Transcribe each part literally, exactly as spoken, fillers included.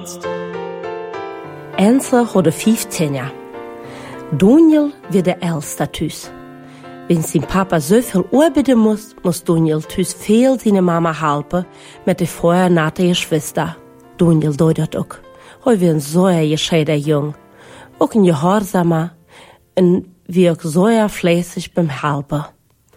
kunst. Ense hadde fifteen jaar. Daniel wird der Älste thuis. Wenn sein Papa so viel arbeiten muss, muss Daniel thuis viel seine Mama helfen mit der vorher nate Schwester. Daniel deed dat ook. Hij was een zeer gescheiden jong. Ook een gehorzamer en wie ook zeer fleißig beim helpen.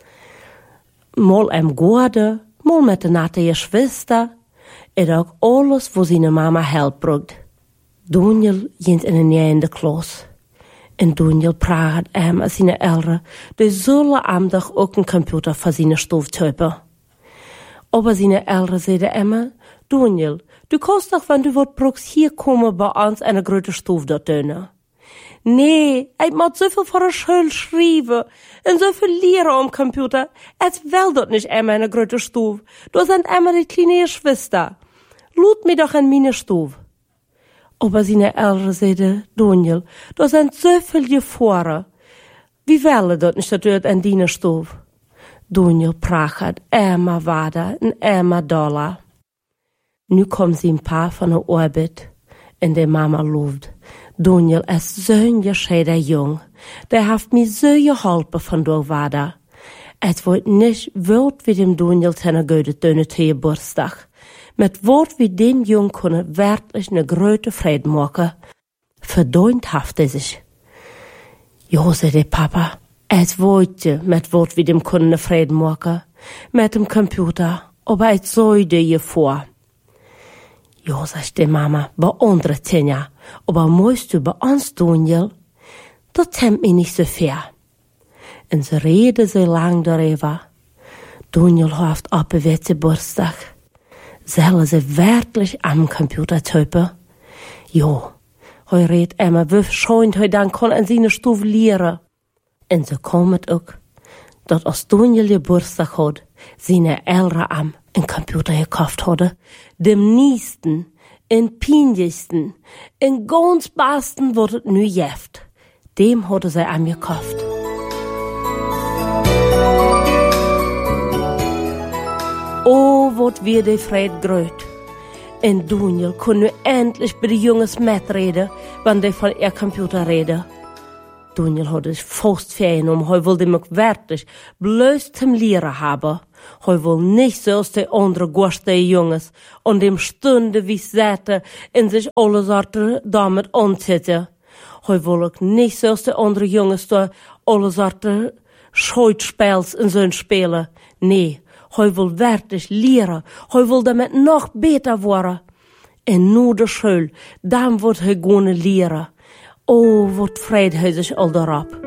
Mal am Gorde, mal mit der nate Schwester, en ook alles, wo seine Mama help brugt. Daniel ging in een jaar in de klas. En Daniel praat hem als zijn Eltern, die zullen aandag ook een computer voor zijn stof hebben. Aber zijn Eltern zeiden immer, Daniel, du kannst doch, wenn du wat brauchst, hier komen bij ons en een grote stof dort doen. Nee, ik moet zoveel voor een school schrijven en zoveel leren am computer. Het wil dat niet immer een grote stof. Du sind immer die kleine Schwester. Laat me doch in meine stof. Aber seine Eltern zeiden, Daniel, da sind so viel Gefahren. Wie wollen dat nicht dat in deine stof? Daniel prachert immer weiter und immer doller. Nu kommt sein Pa von der Arbeit und der Mama lobt. Daniel ist so ein gescheiter Jung. Der hat mir so geholfen von dort weiter. Es wird nicht wild wie dem Daniel seine Güte tun zu Geburtstag. Mit Wort wie dem Jung können wirklich eine große Freude machen. Verdient haft er sich. Jo, sagt der Papa, es wollte mit Wort wie dem können eine Freude machen. Mit dem Computer, aber es sollte je vor. Jo, sagt die Mama, bei anderen Tanja, aber musst du bei uns, Daniel? Das tempt mich nicht so fair. Und sie reden so lang darüber. Daniel hofft ab wie Geburtstag. Sollen sie wirklich am Computer typen? Jo, hij redt immer, wie schön hij dann kann an seine Stufe lehren. Und so kommt auch, dass als Daniel Geburtstag hat, seine Eltern am einen Computer gekauft hadden. Dem nächsten, en pijnlichsten, en ganz besten, wat het nu jeft. Dem hadden sie am gekauft. Oh, wat weer die Freude groot. En Daniel kon nu endlich bei den Jungs mitreden, wenn die von ihr Computer reden. Daniel had sich fast vergenommen, hij wilde mich wirklich bloß zum Lehren haben. Hij wil nicht so als die andere goste Jungs und dem Stunde wie zitten en sich alle Sorten damit anzitten. Hij wil ook nicht so als die andere Jungs da alle Sorten Scheutspels en so spelen. Nee. Hij wil wirklich leren. Hij wil damit noch beter worden. En nu de school, dan wordt hij gewoon leren. Oh, wat vrede hij zich al daarop.